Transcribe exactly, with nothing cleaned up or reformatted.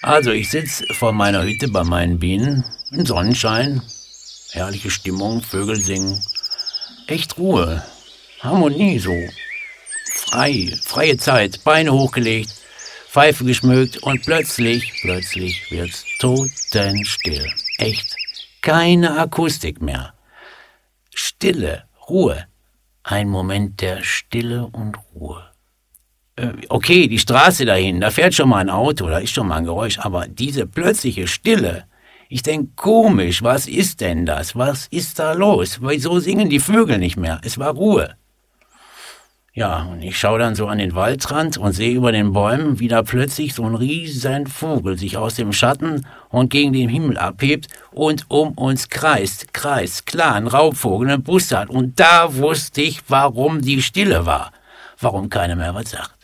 Also ich sitz vor meiner Hütte bei meinen Bienen, im Sonnenschein, herrliche Stimmung, Vögel singen, echt Ruhe, Harmonie so, frei, freie Zeit, Beine hochgelegt, Pfeife geschmückt und plötzlich, plötzlich wird's totenstill, echt, keine Akustik mehr, Stille, Ruhe, ein Moment der Stille und Ruhe. Okay, die Straße dahin, da fährt schon mal ein Auto, da ist schon mal ein Geräusch, aber diese plötzliche Stille, ich denk, komisch, was ist denn das? Was ist da los? Wieso singen die Vögel nicht mehr? Es war Ruhe. Ja, und ich schaue dann so an den Waldrand und sehe über den Bäumen, wie da plötzlich so ein riesen Vogel sich aus dem Schatten und gegen den Himmel abhebt und um uns kreist, kreist, klar, ein Raubvogel, ein Bussard. Und da wusste ich, warum die Stille war, warum keiner mehr was sagt.